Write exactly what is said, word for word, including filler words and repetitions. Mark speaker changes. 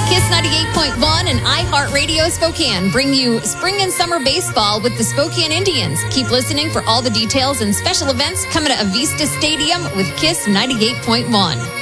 Speaker 1: Kiss ninety-eight point one and iHeartRadio Spokane bring you spring and summer baseball with the Spokane Indians. Keep listening for all the details and special events coming to Avista Stadium with Kiss ninety-eight point one.